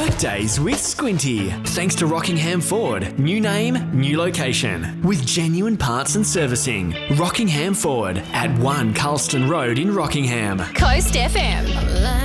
Workdays with Squinty. Thanks to Rockingham Ford. New name, new location. With genuine parts and servicing. Rockingham Ford at 1 Carlston Road in Rockingham. Coast FM.